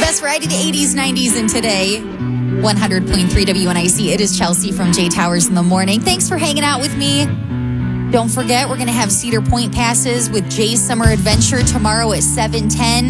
best variety, the 80s, 90s, and today. 100.3 WNIC. It is Chelsea from J Towers in the morning. Thanks for hanging out with me. Don't forget, we're going to have Cedar Point passes with Jay's Summer Adventure tomorrow at 7:10.